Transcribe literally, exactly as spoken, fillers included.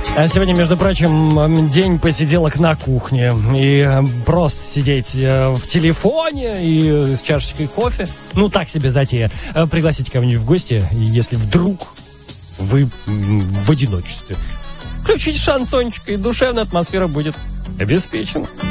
А сегодня, между прочим, день посиделок на кухне. И просто сидеть в телефоне и с чашечкой кофе. Ну, так себе затея. Пригласите кого-нибудь в гости, если вдруг вы в одиночестве. Включите шансончик, и душевная атмосфера будет обеспечена.